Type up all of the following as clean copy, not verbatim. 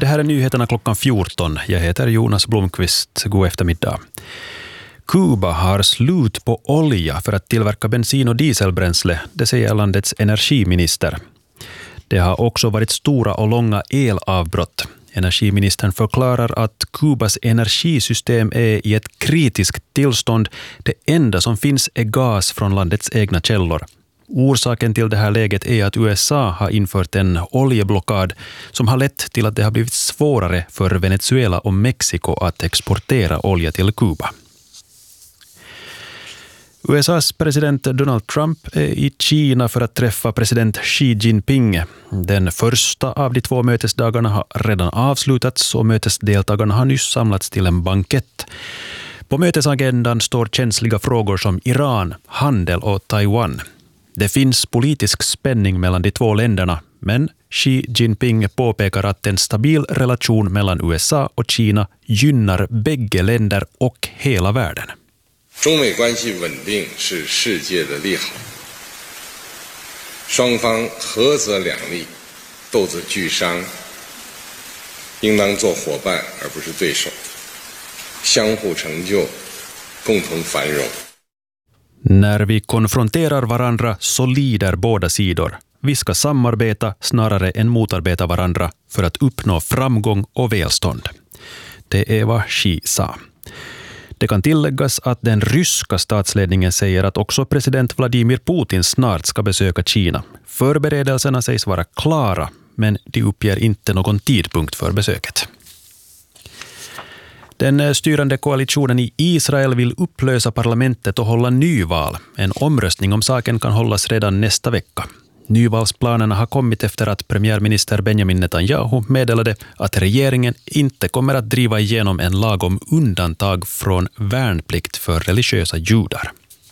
Det här är nyheterna klockan 14. Jag heter Jonas Blomqvist. God eftermiddag. Kuba har slut på olja för att tillverka bensin- och dieselbränsle, det säger landets energiminister. Det har också varit stora och långa elavbrott. Energiministern förklarar att Kubas energisystem är i ett kritiskt tillstånd. Det enda som finns är gas från landets egna källor. Orsaken till det här läget är att USA har infört en oljeblockad som har lett till att det har blivit svårare för Venezuela och Mexiko att exportera olja till Kuba. USAs president Donald Trump är i Kina för att träffa president Xi Jinping. Den första av de 2 mötesdagarna har redan avslutats och mötesdeltagarna har nyss samlats till en bankett. På mötesagendan står känsliga frågor som Iran, handel och Taiwan. Det finns politisk spänning mellan de 2 länderna, men Xi Jinping påpekar att en stabil relation mellan USA och Kina gynnar bägge länder och hela världen. 中美关系稳定是世界的利好，双方合则两利，斗则俱伤，应当做伙伴而不是对手，相互成就，共同繁荣。 När vi konfronterar varandra så lider båda sidor. Vi ska samarbeta snarare än motarbeta varandra för att uppnå framgång och välstånd. Det är vad Xi sa. Det kan tilläggas att den ryska statsledningen säger att också president Vladimir Putin snart ska besöka Kina. Förberedelserna sägs vara klara, men de uppger inte någon tidpunkt för besöket. Den styrande koalitionen i Israel vill upplösa parlamentet och hålla nyval. En omröstning om saken kan hållas redan nästa vecka. Nyvalsplanerna har kommit efter att premiärminister Benjamin Netanyahu meddelade att regeringen inte kommer att driva igenom en lag om undantag från värnplikt för religiösa judar.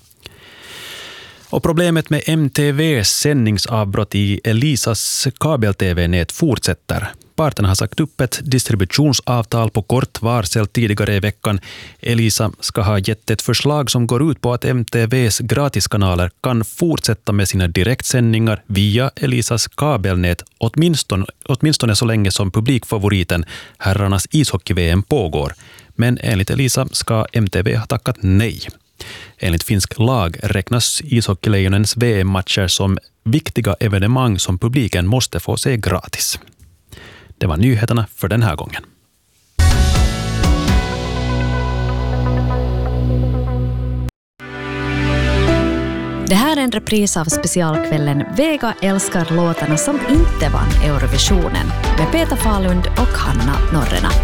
Och problemet med MTVs sändningsavbrott i Elisas kabel-tv-nät fortsätter. Parterna har sagt upp ett distributionsavtal på kort varsel tidigare i veckan. Elisa ska ha gett ett förslag som går ut på att MTVs gratiskanaler kan fortsätta med sina direktsändningar via Elisas kabelnät åtminstone så länge som publikfavoriten herrarnas ishockey-VM pågår. Men enligt Elisa ska MTV ha tackat nej. Enligt finsk lag räknas ishockeylejonens VM-matcher som viktiga evenemang som publiken måste få se gratis. Det var nyheterna för den här gången. Det här är en repris av specialkvällen Vega älskar låtarna som inte vann Eurovisionen med Peter Falund och Hanna Norrena.